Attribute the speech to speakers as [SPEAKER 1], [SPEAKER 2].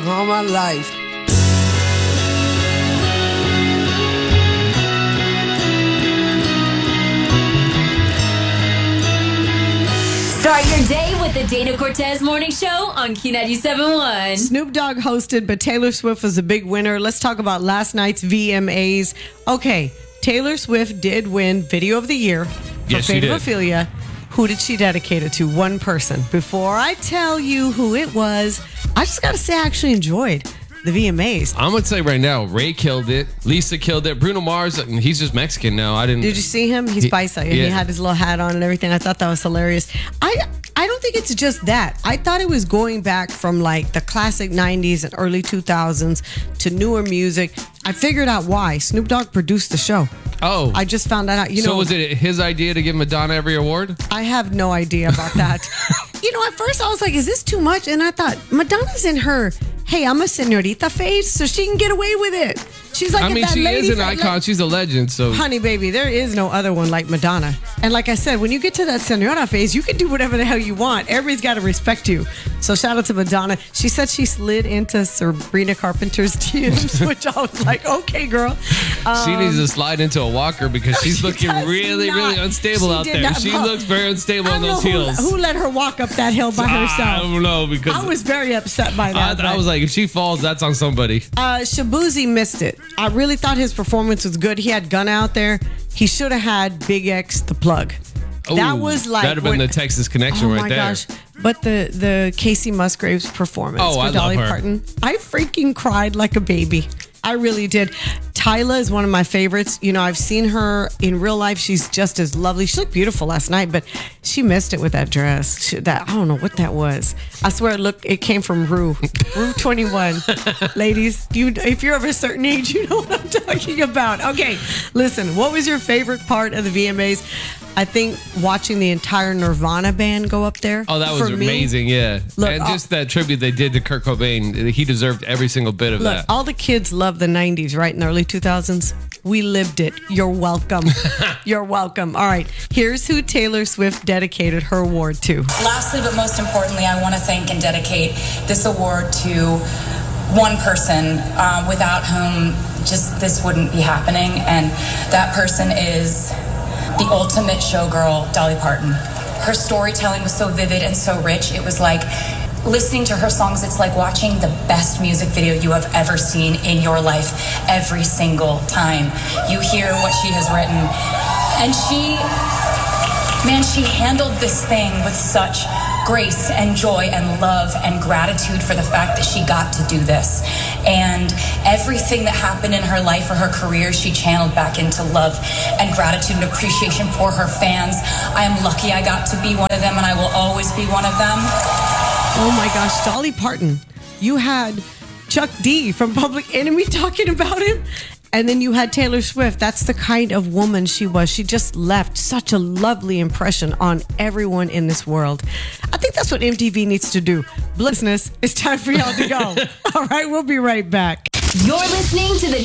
[SPEAKER 1] all my life.
[SPEAKER 2] Start your day with the Dana Cortez Morning Show on Key 97.1.
[SPEAKER 3] Snoop Dogg hosted, but Taylor Swift was a big winner. Let's talk about last night's VMAs. Okay, Taylor Swift did win Video of the Year for
[SPEAKER 4] Yes, she
[SPEAKER 3] Fate of
[SPEAKER 4] did.
[SPEAKER 3] Ophelia. Who did she dedicate it to? One person. Before I tell you who it was, I just got to say I actually enjoyed the VMAs.
[SPEAKER 4] I'm going to say right now, Ray killed it. Lisa killed it. Bruno Mars, he's just Mexican now.
[SPEAKER 3] Did you see him? He's paisa. He had his little hat on and everything. I thought that was hilarious. I don't think it's just that. I thought it was going back from like the classic 90s and early 2000s to newer music. I figured out why. Snoop Dogg produced the show.
[SPEAKER 4] Oh.
[SPEAKER 3] I just found that out.
[SPEAKER 4] So was it his idea to give Madonna every award?
[SPEAKER 3] I have no idea about that. At first I was like, is this too much? And I thought, Madonna's in her, hey, I'm a señorita phase, so she can get away with it. She's like,
[SPEAKER 4] she is an icon. She's a legend. So,
[SPEAKER 3] honey, baby, there is no other one like Madonna. And like I said, when you get to that señora phase, you can do whatever the hell you want. Everybody's got to respect you. So shout out to Madonna. She said she slid into Sabrina Carpenter's DMs, which I was like, okay, girl.
[SPEAKER 4] she needs to slide into a walker because she's looking really unstable out there. She looks very unstable on those heels.
[SPEAKER 3] Who let her walk up that hill by herself?
[SPEAKER 4] I don't know because
[SPEAKER 3] I was very upset by that.
[SPEAKER 4] I was like, if she falls, that's on somebody.
[SPEAKER 3] Shabuzi missed it. I really thought his performance was good. He had Gunna out there. He should have had Big X the plug. That was like
[SPEAKER 4] that'd have been the Texas connection right there. Oh my gosh!
[SPEAKER 3] But the Casey Musgraves performance for
[SPEAKER 4] I
[SPEAKER 3] Dolly
[SPEAKER 4] love her.
[SPEAKER 3] Parton, I freaking cried like a baby. I really did. Tyla is one of my favorites. I've seen her in real life. She's just as lovely. She looked beautiful last night, but she missed it with that dress. I don't know what that was. I swear, it came from Rue 21. Ladies, if you're of a certain age, you know what I'm talking about. Okay, listen, what was your favorite part of the VMAs? I think watching the entire Nirvana band go up there.
[SPEAKER 4] Oh, that was amazing, yeah.
[SPEAKER 3] Look,
[SPEAKER 4] and just that tribute they did to Kurt Cobain, he deserved every single bit of that.
[SPEAKER 3] All the kids love the 90s, right? In the early 2000s. We lived it. You're welcome. You're welcome. All right, here's who Taylor Swift dedicated her award to.
[SPEAKER 5] Lastly, but most importantly, I want to thank and dedicate this award to one person without whom just this wouldn't be happening. And that person is the ultimate showgirl, Dolly Parton. Her storytelling was so vivid and so rich. It was like listening to her songs. It's like watching the best music video you have ever seen in your life every single time you hear what she has written. And she handled this thing with such grace and joy and love and gratitude for the fact that she got to do this. And everything that happened in her life or her career, she channeled back into love and gratitude and appreciation for her fans. I am lucky I got to be one of them, and I will always be one of them.
[SPEAKER 3] Oh my gosh, Dolly Parton. You had Chuck D from Public Enemy talking about him. And then you had Taylor Swift. That's the kind of woman she was. She just left such a lovely impression on everyone in this world. I think that's what MTV needs to do. Business, it's time for y'all to go. All right, we'll be right back.
[SPEAKER 2] You're listening to the